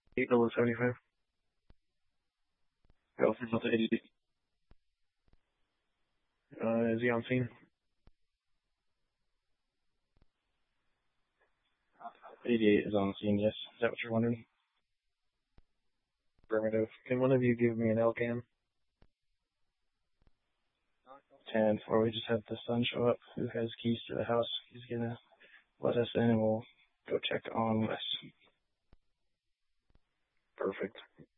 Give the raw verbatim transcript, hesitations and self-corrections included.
eight below seventy-five. Go for another eighty. Uh, is he on scene? eighty-eight is on scene, yes. Is that what you're wondering? Affirmative. Can one of you give me an L C A M? ten four, we just had the son show up who has keys to the house. He's gonna let us in and we'll go check on Wes. Perfect.